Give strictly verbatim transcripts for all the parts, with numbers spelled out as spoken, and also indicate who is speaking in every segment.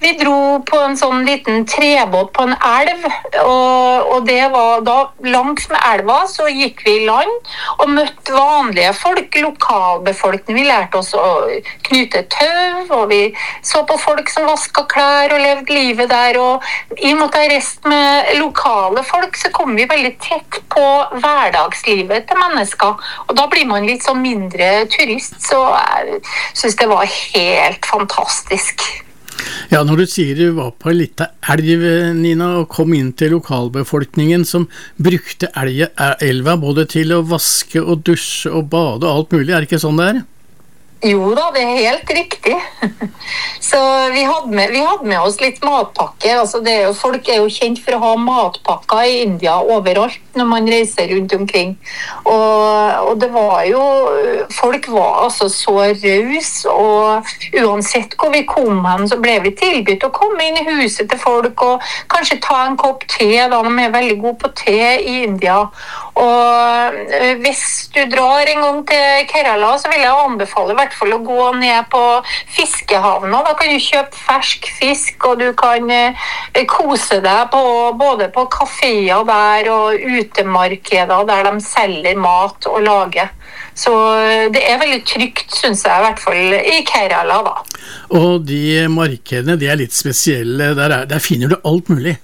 Speaker 1: Vi dro på en sånn liten trebåt på en elv, og, og det var da langs med elva så gikk vi i land og møtte vanlige folk, lokalbefolkning. Vi lærte oss å knyte tau, og vi så på folk som vasket klær og levde livet der, og i og med at jeg reiste med lokale folk, så kom vi veldig tett på hverdagslivet til mennesker, og da blir man litt sånn mindre turist, så jeg synes det var helt fantastisk.
Speaker 2: Ja, når du sier du var på en liten elv, Nina, og kom inn til lokalbefolkningen som brukte elge, elva både til å vaske og dusje og bade og alt mulig, er det ikke sånn det er?
Speaker 1: Jo da, det er helt riktig. Så vi hadde, med, vi hadde med oss litt matpakke. Altså det er jo, folk er jo kjent for å ha matpakker i India overalt når man reiser rundt omkring. Og, og det var jo, folk var altså så raus, og uansett hvor vi kom hen, så ble vi tilbudt å komme inn i huset til folk og kanskje ta en kopp te, da de er veldig gode på te i India. Og hvis du drar en gang til Kerala, så vil jeg anbefale i hvert fall å gå ned på fiskehavna. Da kan du kjøpe fersk fisk, og du kan kose deg på, både på kaféer der og utemarkeder der de selger mat og lager. Så det er veldig trygt, synes jeg, i hvert fall i Kerala da.
Speaker 2: Og de markedene, de er litt spesielle. Der, er, der finner du alt mulig.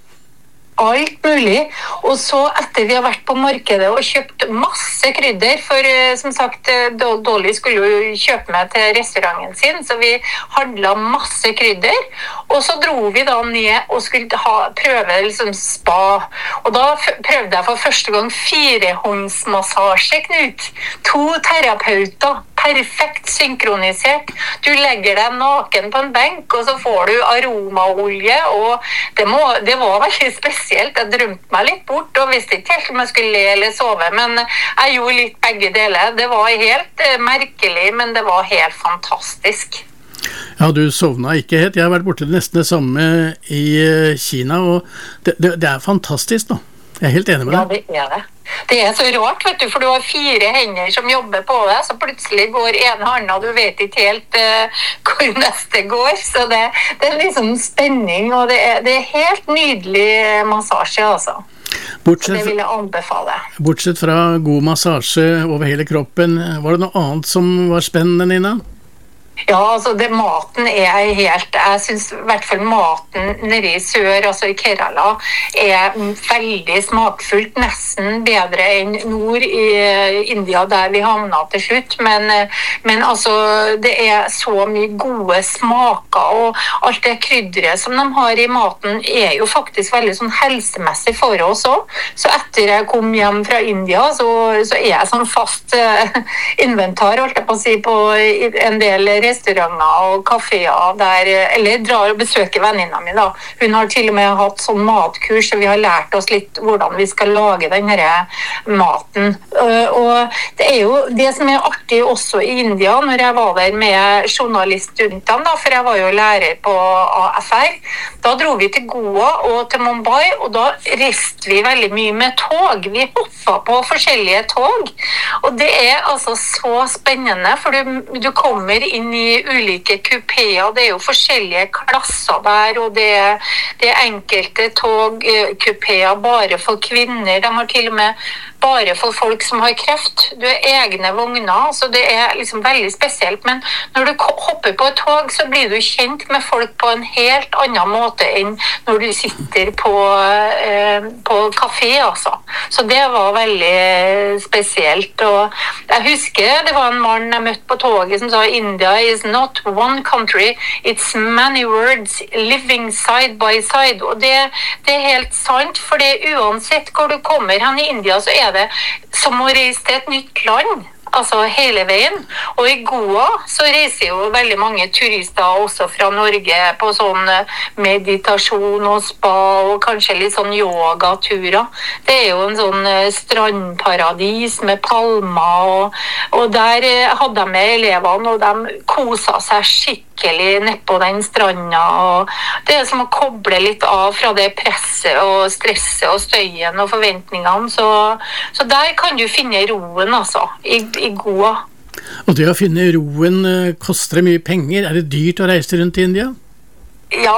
Speaker 1: Alt mulig, og så etter vi har vært på markedet og kjøpt masse krydder, for som sagt, Dolly skulle jo kjøpe meg til restauranten sin, så vi handlet masse krydder, og så dro vi da ned og skulle ha, prøve liksom spa, og da prøvde jeg for første gang firehåndsmassasje, Knut, to terapeuter, perfekt synkronisert. Du legger deg naken på en benk, og så får du aromaolje, og det, må, det var veldig spesielt. Jeg drømte meg litt bort, og visste ikke helt om jeg skulle le eller sove, men jeg gjorde litt begge deler. Det var helt eh, merkelig, men det var helt fantastisk.
Speaker 2: Ja, du sovna ikke helt. Jeg har vært borte nesten det samme i Kina, og det, det, det er fantastisk nå. Jeg er helt enig med deg.
Speaker 1: Ja, det er det. Det er så rart, vet du, for du har fire hender som jobber på deg, så plutselig går en hånd, og du vet ikke helt uh, hvor neste går, så det, det er liksom spenning, og det er, det er helt nydelig massasje, altså.
Speaker 2: Bortsett,
Speaker 1: det vil jeg anbefale.
Speaker 2: Bortsett fra god massasje over hele kroppen, var det noe annet som var spennende, Nina?
Speaker 1: Ja, altså det, maten er helt, jeg synes i hvert fall maten nede i sør, altså i Kerala, er veldig smakfullt, nesten bedre enn nord i India der vi havnet til slutt, men, men altså det er så mye gode smaker, og alt det krydderet som de har i maten er jo faktisk veldig sånn helsemessig for oss også. Så etter jeg kom hjem fra India, så, så er jeg sånn fast uh, inventar, holdt jeg på å si, på en del restauranter og kaféer der, eller drar og besøker venninna mi da. Hun har til og med hatt sånn matkurs, så vi har lært oss litt hvordan vi skal lage denne maten. Og det er jo det som er artig også i India, når jeg var der med journaliststudentene da, for jeg var jo lærer på A F R, da dro vi til Goa og til Mumbai, og da reiste vi veldig mye med tog. Vi hoppet på forskjellige tog, og det er altså så spennende, for du, du kommer inn i ulike kupéer, det er jo forskjellige klasser der, og det, det er enkelte togkupéer bare for kvinner, de har til og med bare for folk som har kreft. Du er egne vogner, så det er liksom veldig spesielt, men når du hopper på et tog, så blir du kjent med folk på en helt annen måte enn når du sitter på, eh, på kafé, altså. Så det var veldig spesielt, og jeg husker det var en mann jeg møtte på toget som sa India is not one country, it's many words living side by side, og det, det er helt sant, for det uansett hvor du kommer hen i India, så er det som å reise til et nytt land, altså hele veien. Og i Goa så reiser jo veldig mange turister også fra Norge på sånn meditasjon og spa og kanskje litt sånn yogaturer. Det er jo en sånn strandparadis med palmer, og, og der hadde jeg med elevene, og de koset seg skikkelig ned på den stranda, og det er som å koble litt av fra det presset og stresset og støyen og forventningene, så, så der kan du finne roen altså, i, i Goa.
Speaker 2: Og det å finne roen, koster det mye penger? Er det dyrt å reise rundt i India?
Speaker 1: Ja,